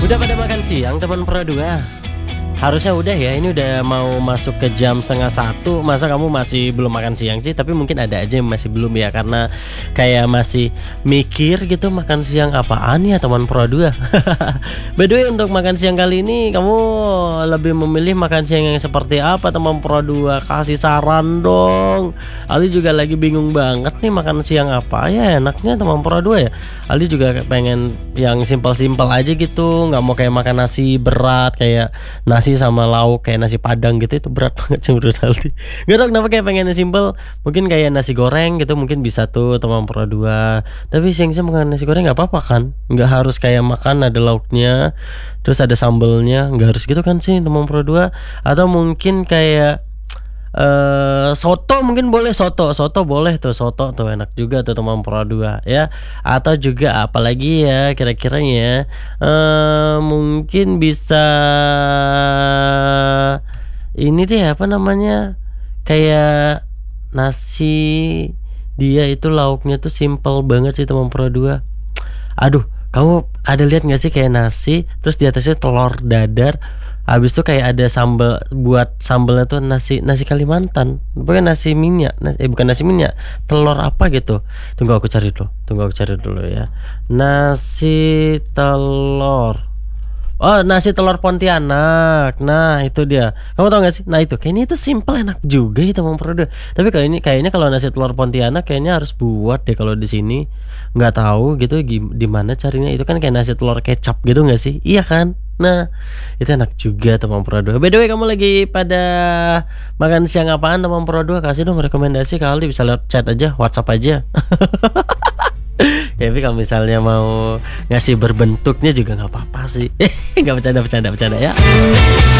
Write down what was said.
Udah pada makan siang teman Pro 2? Harusnya udah ya, ini udah mau masuk ke jam setengah 1. Masa kamu masih belum makan siang sih? Tapi mungkin ada aja yang masih belum ya, karena kayak masih mikir gitu makan siang apaan ya teman Pro 2. By the way, untuk makan siang kali ini kamu lebih memilih makan siang yang seperti apa teman Pro 2? Kasih saran dong. Ali juga lagi bingung banget nih makan siang apa ya enaknya teman Pro 2 ya. Ali juga pengen yang simpel-simpel aja gitu, nggak mau kayak makan nasi berat kayak nasi sama lauk kayak nasi padang gitu, itu berat banget sih menurut Aldi. Gak tau kenapa kayak pengen simple, mungkin kayak nasi goreng gitu mungkin bisa tuh teman Pro 2. Tapi siang-siang makan nasi goreng nggak apa-apa kan? Nggak harus kayak makan ada lauknya, terus ada sambelnya, nggak harus gitu kan sih teman Pro 2. Atau mungkin kayak soto mungkin boleh, soto boleh tuh, soto tuh enak juga tuh teman Pro 2 ya. Atau juga apalagi ya kira-kiranya, mungkin bisa ini deh, apa namanya, kayak nasi, dia itu lauknya tuh simple banget sih teman Pro 2. Aduh, kamu ada lihat nggak sih kayak nasi terus di atasnya telur dadar, habis itu kayak ada sambal, buat sambalnya tuh nasi Kalimantan, bukan nasi minyak, bukan nasi minyak, telur apa gitu. Tunggu aku cari dulu ya. Nasi telur, oh nasi telur Pontianak. Nah itu dia, kamu tau gak sih? Nah itu kayaknya itu simple, enak juga itu teman Pro 2. Tapi kayaknya kalau nasi telur Pontianak kayaknya harus buat deh, kalau di sini nggak tahu gitu di mana carinya. Itu kan kayak nasi telur kecap gitu nggak sih? Iya kan? Nah itu enak juga teman Pro 2. By the way, kamu lagi pada makan siang apaan teman Pro 2? Kasih dong rekomendasi, kali bisa lewat chat aja, WhatsApp aja. Tapi kalau misalnya mau ngasih berbentuknya juga nggak apa-apa sih. Nggak, bercanda ya.